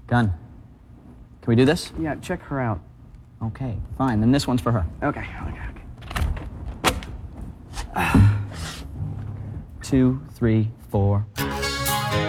Done. Can we do this? Yeah, check her out. Okay, fine. Then this one's for her. Okay. 2, 3, 4,